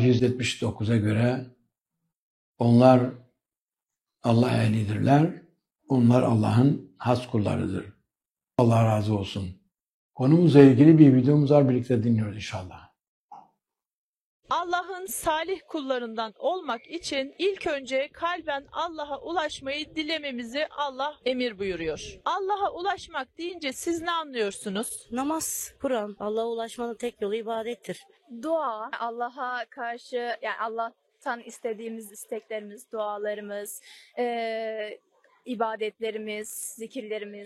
Kitap 179'a göre onlar Allah ehlidirler. Onlar Allah'ın has kullarıdır. Allah razı olsun. Konumuzla ilgili bir videomuz var. Birlikte dinliyoruz inşallah. Allah'ın salih kullarından olmak için ilk önce kalben Allah'a ulaşmayı dilememizi Allah emir buyuruyor. Allah'a ulaşmak deyince siz ne anlıyorsunuz? Namaz, Kur'an. Allah'a ulaşmanın tek yolu ibadettir. Dua, Allah'a karşı yani Allah'tan istediğimiz isteklerimiz, dualarımız, ibadetlerimiz, zikirlerimiz.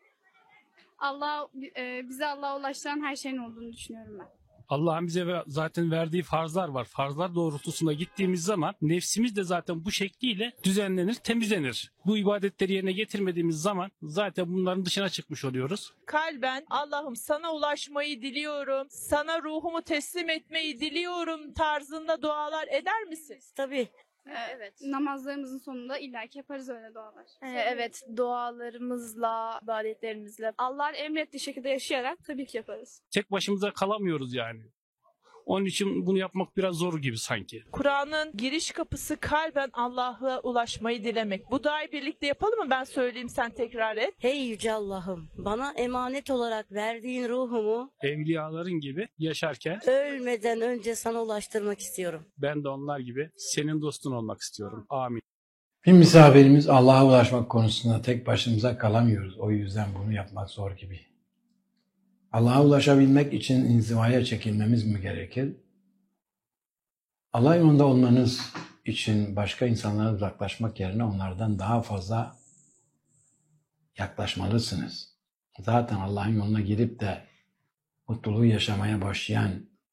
Bize Allah'a ulaştıran her şeyin olduğunu düşünüyorum ben. Allah'ın bize zaten verdiği farzlar var. Farzlar doğrultusunda gittiğimiz zaman nefsimiz de zaten bu şekliyle düzenlenir, temizlenir. Bu ibadetleri yerine getirmediğimiz zaman zaten bunların dışına çıkmış oluyoruz. Kalben Allah'ım sana ulaşmayı diliyorum, sana ruhumu teslim etmeyi diliyorum tarzında dualar eder misin? Tabii. Evet. Namazlarımızın sonunda illaki yaparız öyle dualar. Evet, dualarımızla, ibadetlerimizle. Allah'ın emrettiği şekilde yaşayarak tabii ki yaparız. Tek başımıza kalamıyoruz yani. Onun için bunu yapmak biraz zor gibi sanki. Kur'an'ın giriş kapısı kalben Allah'a ulaşmayı dilemek. Bu duayı birlikte yapalım mı? Ben söyleyeyim, sen tekrar et. Hey Yüce Allah'ım, bana emanet olarak verdiğin ruhumu Evliyaların gibi yaşarken ölmeden önce sana ulaştırmak istiyorum. ben de onlar gibi senin dostun olmak istiyorum. Amin. Bir misafirimiz Allah'a ulaşmak konusunda tek başımıza kalamıyoruz. O yüzden bunu yapmak zor gibi. Allah'a ulaşabilmek için inzivaya çekilmemiz mi gerekir? Allah yolunda olmanız için başka insanlara uzaklaşmak yerine onlardan daha fazla yaklaşmalısınız. Zaten Allah'ın yoluna girip de mutluluğu yaşamaya başlayan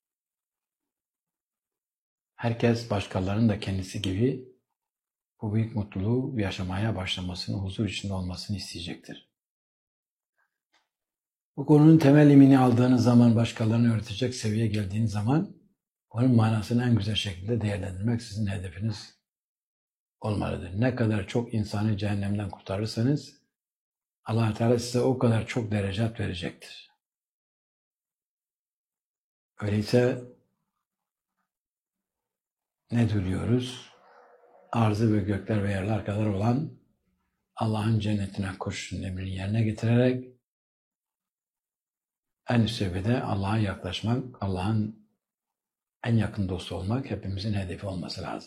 herkes başkalarının da kendisi gibi bu büyük mutluluğu yaşamaya başlamasını, huzur içinde olmasını isteyecektir. Bu konunun temel imini aldığınız zaman, başkalarını öğretecek seviyeye geldiğiniz zaman onun manasını en güzel şekilde değerlendirmek sizin hedefiniz olmalıdır. Ne kadar çok insanı cehennemden kurtarırsanız Allah Teala size o kadar çok derecat verecektir. Öyleyse ne duyuyoruz? Arzı ve gökler ve yerler kadar olan Allah'ın cennetine koşuşun emrini yerine getirerek en üst seviyede Allah'a yaklaşmak, Allah'ın en yakın dostu olmak hepimizin hedefi olması lazım.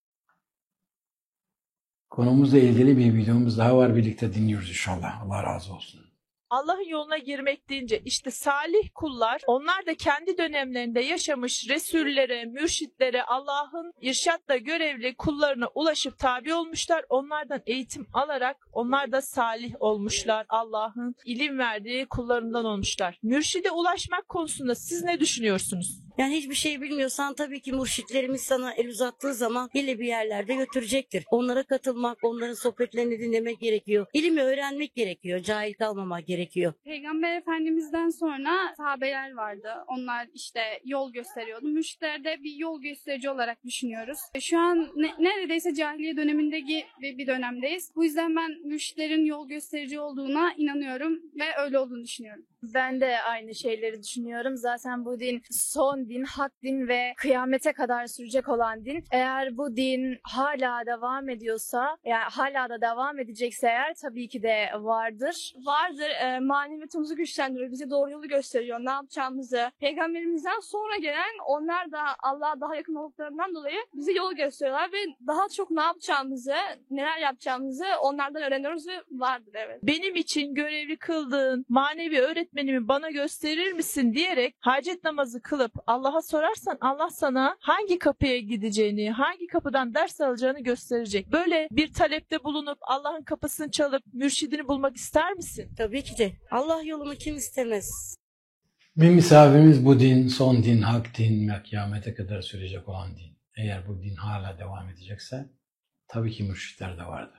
Konumuzla ilgili bir videomuz daha var. Birlikte dinliyoruz inşallah. Allah razı olsun. Allah'ın yoluna girmek deyince işte salih kullar, onlar da kendi dönemlerinde yaşamış Resullere, mürşitlere, Allah'ın irşatla görevli kullarına ulaşıp tabi olmuşlar. Onlardan eğitim alarak onlar da salih olmuşlar. Allah'ın ilim verdiği kullarından olmuşlar. Mürşide ulaşmak konusunda siz ne düşünüyorsunuz? Yani hiçbir şey bilmiyorsan tabii ki mürşitlerimiz sana el uzattığı zaman ille bir yerlerde götürecektir. Onlara katılmak, onların sohbetlerini dinlemek gerekiyor. İlmi öğrenmek gerekiyor, cahil kalmamak gerekiyor. Peygamber Efendimiz'den sonra sahabeler vardı. Onlar işte yol gösteriyordu. Mürşitler de bir yol gösterici olarak düşünüyoruz. Şu an neredeyse cahiliye dönemindeki bir dönemdeyiz. Bu yüzden ben mürşitlerin yol gösterici olduğuna inanıyorum ve öyle olduğunu düşünüyorum. Ben de aynı şeyleri düşünüyorum. Zaten bu din son din, hak din ve kıyamete kadar sürecek olan din. Eğer bu din hala devam ediyorsa, yani hala da devam edecekse eğer tabii ki de vardır. Maneviyatımızı güçlendiriyor, bize doğru yolu gösteriyor, ne yapacağımızı. Peygamberimizden sonra gelen onlar da Allah'a daha yakın olduklarından dolayı bize yol gösteriyorlar ve daha çok ne yapacağımızı, neler yapacağımızı onlardan öğreniyoruz ve vardır, evet. Benim için görevli kıldığın manevi öğretmenimi bana gösterir misin diyerek hacet namazı kılıp Allah'a sorarsan Allah sana hangi kapıya gideceğini, hangi kapıdan ders alacağını gösterecek. Böyle bir talepte bulunup Allah'ın kapısını çalıp mürşidini bulmak ister misin? Tabii ki de. Allah yolunu kim istemez? Bir misafirimiz bu din, son din, hak din ve kıyamete kadar sürecek olan din. Eğer bu din hala devam edecekse tabii ki mürşitler de vardı.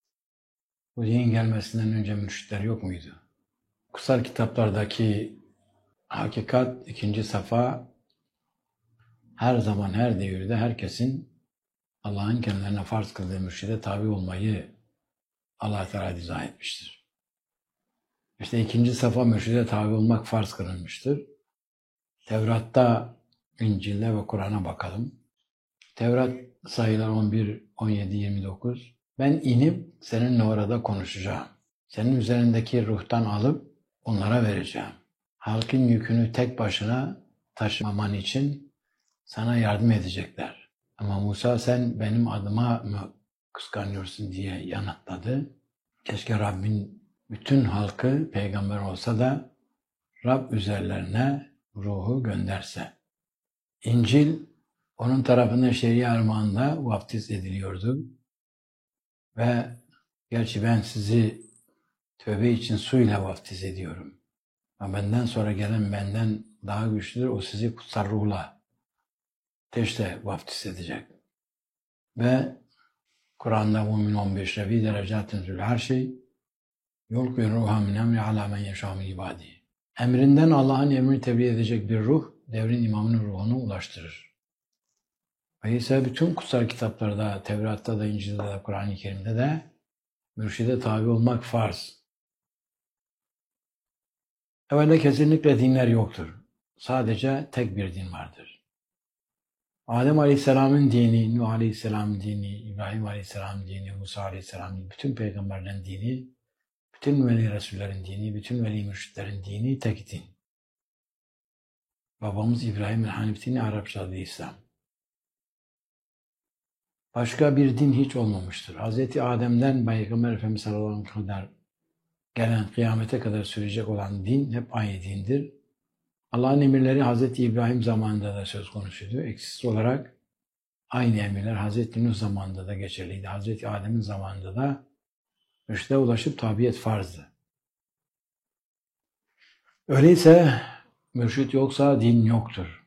Bu dinin gelmesinden önce mürşitler yok muydu? Kutsal kitaplardaki hakikat 2. safa her zaman her devirde herkesin Allah'ın kendilerine farz kıldığı mürşide tabi olmayı Allah Teala izah etmiştir. İşte 2. safa mürşide tabi olmak farz kılınmıştır. Tevrat'ta, İncil'de ve Kur'an'a bakalım. Tevrat sayılar 11, 17, 29. Ben inip seninle orada konuşacağım. Senin üzerindeki ruhtan alıp onlara vereceğim. Halkın yükünü tek başına taşımaman için sana yardım edecekler. Ama Musa sen benim adıma mı kıskanıyorsun diye yanıtladı. Keşke Rabbin bütün halkı peygamber olsa da Rab üzerlerine ruhu gönderse. İncil onun tarafından şeria armağanla vaftiz ediliyordu. Ve gerçi ben sizi tövbe için suyla vaftiz ediyorum. Ama benden sonra gelen benden daha güçlüdür. O sizi kutsal ruhla, ateşle vaftiz edecek. Ve Kur'an'da Mümin 15'te bir derecatin zül her şey yulqi ruha min emri ala men yeşâ min ibâdî. Emrinden Allah'ın emrini tebliğ edecek bir ruh, devrin imamının ruhunu ulaştırır. Ve ise bütün kutsal kitaplarda, Tevrat'ta da, İncil'de de, Kur'an-ı Kerim'de de mürşide tabi olmak farz. Evvela kesinlikle dinler yoktur. Sadece tek bir din vardır. Adem Aleyhisselam'ın dini, Nuh Aleyhisselam'ın dini, İbrahim Aleyhisselam'ın dini, Musa Aleyhisselam'ın dini, bütün peygamberlerin dini, bütün veli resullerin dini, bütün veli mürşitlerin dini tek din. Babamız İbrahim'in Hanif dini, Arapça adı İslam. Başka bir din hiç olmamıştır. Hz. Adem'den Peygamber Efendimiz sallallahu aleyhi ve sellem kadar gelen kıyamete kadar sürecek olan din hep aynı dindir. Allah'ın emirleri Hz. İbrahim zamanında da söz konusuydu. Eksiksiz olarak aynı emirler Hz. Nuh zamanında da geçerliydi. Hz. Adem'in zamanında da mürşide ulaşıp tabiyet farzdı. Öyleyse mürşit yoksa din yoktur.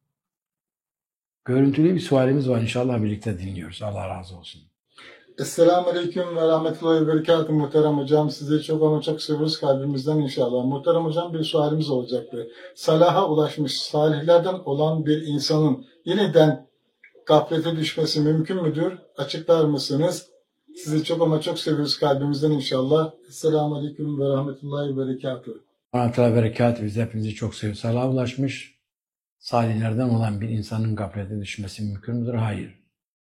Görüntülü bir sualimiz var. İnşallah birlikte dinliyoruz. Allah razı olsun. Esselamu Aleyküm ve Rahmetullahi ve Berekatuhu muhterem hocam. Sizi çok ama çok seviyoruz kalbimizden inşallah. Muhterem hocam bir sualimiz olacaktı. Salaha ulaşmış, salihlerden olan bir insanın yeniden gaflete düşmesi mümkün müdür? Açıklar mısınız? Sizi çok ama çok seviyoruz kalbimizden inşallah. Esselamu Aleyküm ve Rahmetullahi ve Berekatuhu. Rahmetullahi ve Berekatuhu. Biz hepinizi çok seviyoruz. Salaha ulaşmış, salihlerden olan bir insanın gaflete düşmesi mümkün müdür? Hayır.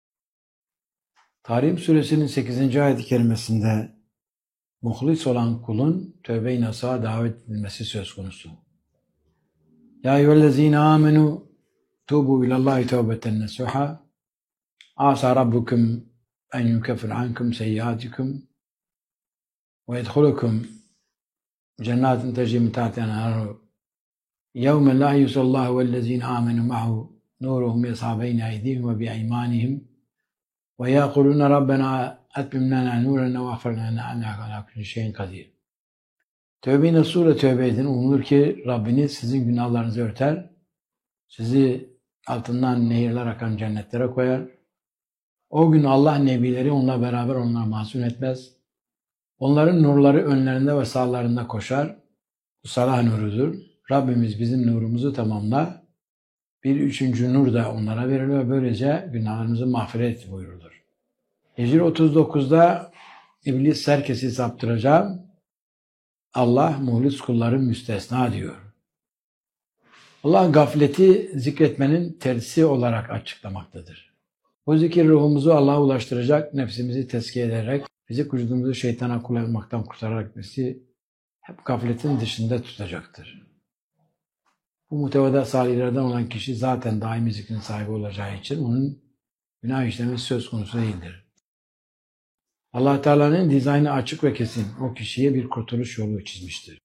Tahrim Suresinin 8. ayet-i kerimesinde muhlis olan kulun tövbe-i nasuha davet edilmesi söz konusu. Ya eyyühellezine amenu tubu ilallahi tevbeten nasuha asa rabbukum en yukeffir ankum seyyiatikum ve yedhulukum cennetin tecri min tahtiha el-enhar yevmen la yusallahu vellezine amenu ma'hu nuruhum yes'a beyne eydihim ve bi'eymanihim ve yaquluna rabbena etmim lana nurana ve agfir lana inneke ala kulli şeyin kadir. Tövbe-i nasuh'la tövbe edin. Umulur ki Rabbiniz sizin günahlarınızı örter. Sizi altından nehirler akan cennetlere koyar. O gün Allah nebileri onunla beraber onları mahzun etmez. Onların nurları önlerinde ve sağlarında koşar. Bu salah nurudur. Rabbimiz bizim nurumuzu tamamla. Bir üçüncü nur da onlara veriliyor. Böylece günahlarımızı mağfiret buyurulur. Hicr 39'da İblis herkesi saptıracağım. Allah muhlis kulların müstesna diyor. Allah gafleti zikretmenin tersi olarak açıklamaktadır. Bu zikir ruhumuzu Allah'a ulaştıracak, nefsimizi tezkiye ederek, fizik vücudumuzu şeytana kul olmaktan kurtararak bizi hep gafletin dışında tutacaktır. Bu muhtevada salihlerden olan kişi zaten daimi zikrin sahibi olacağı için onun günah işlemesi söz konusu değildir. Allah Teala'nın dizaynı açık ve kesin. O kişiye bir kurtuluş yolu çizmiştir.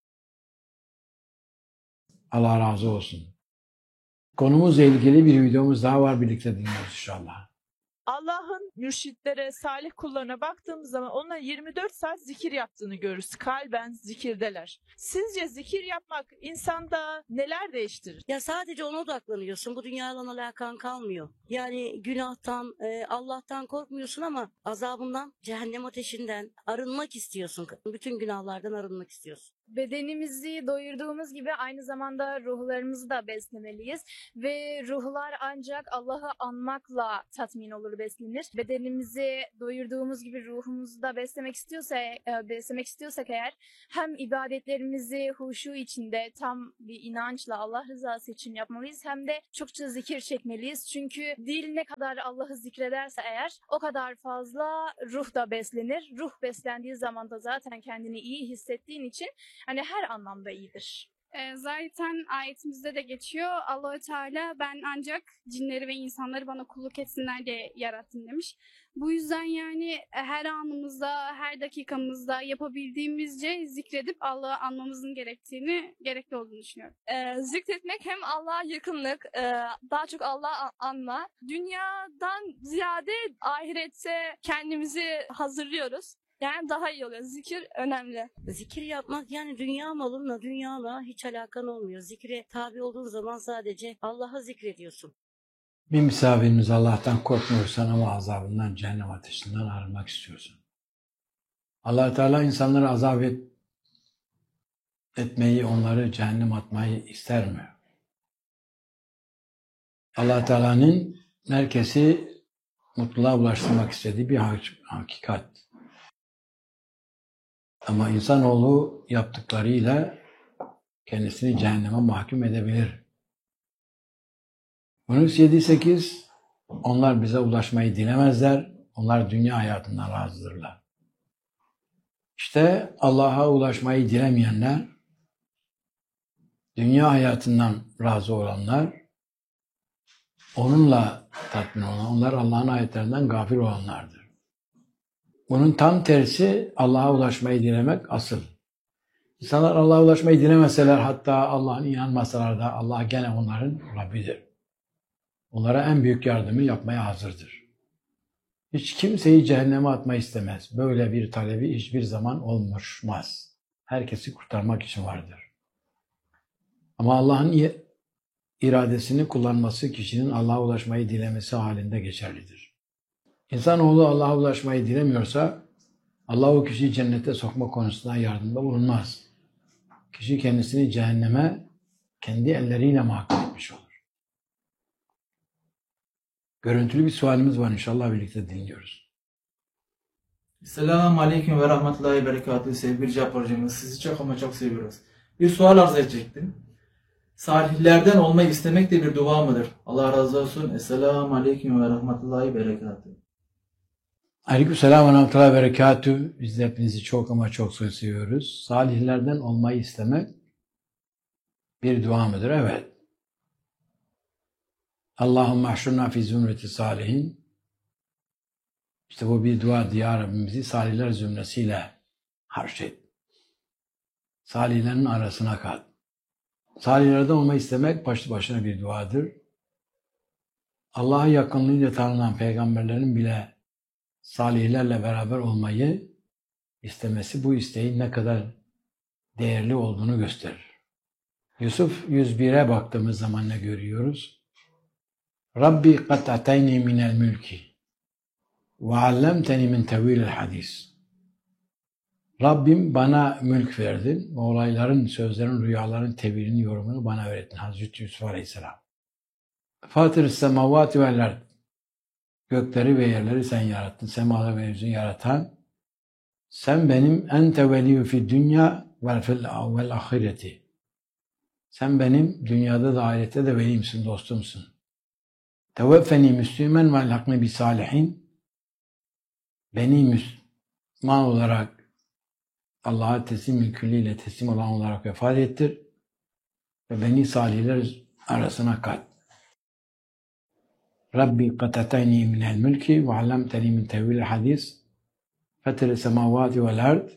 Allah razı olsun. Konumuzla ilgili bir videomuz daha var. Birlikte dinliyoruz inşallah. Allah'ın mürşitlere, salih kullarına baktığımız zaman onların 24 saat zikir yaptığını görürüz. Kalben zikirdeler. Sizce zikir yapmak insanda neler değiştirir? Ya sadece ona odaklanıyorsun. Bu dünyadan alakan kalmıyor. Yani günahtan, Allah'tan korkmuyorsun ama azabından, cehennem ateşinden arınmak istiyorsun. Bütün günahlardan arınmak istiyorsun. Bedenimizi doyurduğumuz gibi aynı zamanda ruhlarımızı da beslemeliyiz. Ve ruhlar ancak Allah'ı anmakla tatmin olur, beslenir. Bedenimizi doyurduğumuz gibi ruhumuzu da beslemek istiyorsak eğer hem ibadetlerimizi huşu içinde tam bir inançla Allah rızası için yapmalıyız hem de çokça zikir çekmeliyiz. Çünkü dil ne kadar Allah'ı zikrederse eğer o kadar fazla ruh da beslenir. Ruh beslendiği zaman da zaten kendini iyi hissettiğin için hani her anlamda iyidir. Zaten ayetimizde de geçiyor. Allahü Teala ben ancak cinleri ve insanları bana kulluk etsinler diye yarattım demiş. Bu yüzden yani her anımızda, her dakikamızda yapabildiğimizce zikredip Allah'ı anmamızın gerekli olduğunu düşünüyorum. Zikretmek hem Allah'a yakınlık, daha çok Allah'ı anma. Dünyadan ziyade ahirette kendimizi hazırlıyoruz. Yani daha iyi oluyor. Zikir önemli. Zikir yapmak yani dünya malınla, dünyala hiç alakan olmuyor. Zikre tabi olduğun zaman sadece Allah'ı zikrediyorsun. Bir misafirimiz Allah'tan korkmuyorsan ama azabından, cehennem ateşinden arınmak istiyorsun. Allah Teala insanları azap etmeyi, onları cehennem atmayı ister mi? Allah Teala'nın herkesi mutluluğa ulaştırmak istediği bir hakikat. Ama insanoğlu yaptıklarıyla kendisini cehenneme mahkum edebilir. Yunus 7-8 onlar bize ulaşmayı dilemezler. Onlar dünya hayatından razıdırlar. İşte Allah'a ulaşmayı dilemeyenler, dünya hayatından razı olanlar, onunla tatmin olan, onlar Allah'ın ayetlerinden gafil olanlardır. Bunun tam tersi Allah'a ulaşmayı dilemek asıl. İnsanlar Allah'a ulaşmayı dilemeseler, hatta Allah'ın inanmasalar da Allah gene onların Rabbidir. Onlara en büyük yardımı yapmaya hazırdır. Hiç kimseyi cehenneme atmayı istemez. Böyle bir talebi hiçbir zaman olmaz. Herkesi kurtarmak için vardır. Ama Allah'ın iradesini kullanması kişinin Allah'a ulaşmayı dilemesi halinde geçerlidir. İnsanoğlu Allah'a ulaşmayı dilemiyorsa Allah o kişiyi cennete sokma konusunda yardımda bulunmaz. Kişi kendisini cehenneme kendi elleriyle mahkum etmiş olur. Görüntülü bir sualimiz var, inşallah birlikte dinliyoruz. Selamun Aleyküm ve Rahmetullahi ve Berekatuhu sevgili Cappar hocamız. Sizi çok ama çok seviyoruz. Bir sual arz edecektim. Salihlerden olmayı istemek de bir dua mıdır? Allah razı olsun. Esselamu Aleyküm ve Rahmetullahi ve Berekatuhu. Aleykümselam ve Rahmetullahi ve Berekatuhu. Biz de hepinizi çok ama çok seviyoruz. Salihlerden olmayı istemek bir dua mıdır? Evet. Allahümme ahşurna fi zümreti salihin. İşte bu bir dua. Ya Rabbimizi salihler zümresiyle harşet. Salihlerin arasına kat. Salihlerden olmayı istemek başlı başına bir duadır. Allah'a yakınlığıyla tanınan peygamberlerin bile salihlerle beraber olmayı istemesi bu isteğin ne kadar değerli olduğunu gösterir. Yusuf 101'e baktığımız zaman ne görüyoruz? Rabbi qad atayni minel mülki ve allamteni min tevilil hadis. Rabbim bana mülk verdin. Olayların, sözlerin, rüyaların tevilini, yorumunu bana öğrettin. Hazreti Yusuf Aleyhisselam. Fatır-ı semavati vel ard. Gökleri ve yerleri sen yarattın. Semaları ve yeryüzünü yaratan. Sen benim ente veliyyü fid dünya vel ahireti. Sen benim dünyada da ahirette de velimsin, dostumsun. Teveffeni müslümen ve elhakni bi salihin. Beni Müslüman olarak Allah'a teslim külliyle teslim olan olarak vefat ettir ve beni salihler arasına kat. Rabbi qad atayni minel mülki ve allamteni min tevilil hadis fetir semavati vel ard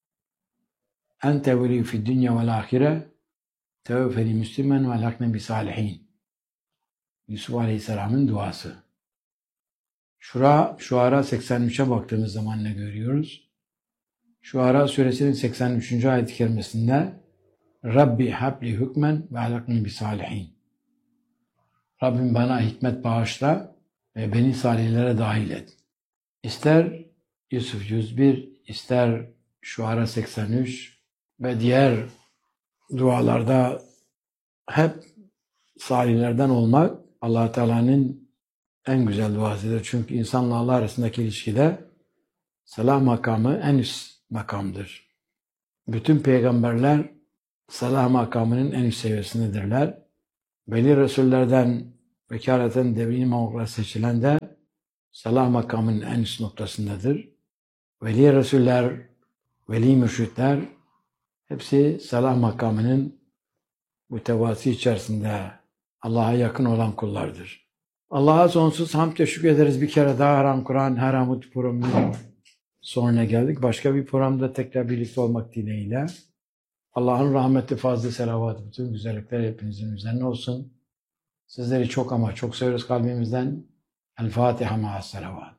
ente veli fid dünya vel ahire teveffeni müslümen ve elhakni bi salihin. Yusuf Aleyhisselam'ın duası. Şuara 83'e baktığımız zaman ne görüyoruz? Şuara suresinin 83. ayet-i kerimesinde Rabbi habli hükmen ve alakni bi salihin. Rabbim bana hikmet bağışla ve beni salihlere dahil et. İster Yusuf 101, ister Şuara 83, ve diğer dualarda hep salihlerden olmak Allah Teala'nın en güzel duasıdır. Çünkü insanla Allah arasındaki ilişkide salah makamı en üst makamdır. Bütün peygamberler salah makamının en üst seviyesindedirler. Veli Resullerden vekaleten devri imam olarak seçilen de salah makamının en üst noktasındadır. Veli Resuller, veli mürşitler hepsi salah makamının mütevası içerisinde Allah'a yakın olan kullardır. Allah'a sonsuz hamd teşekkür ederiz. Bir kere daha Haram Kur'an, Haram programının sonuna geldik. Başka bir programda tekrar birlikte olmak dileğiyle. Allah'ın rahmeti, fazla selavatı, bütün güzellikler hepinizin üzerine olsun. Sizleri çok ama çok seviyoruz kalbimizden. El Fatiha ma'as selavat.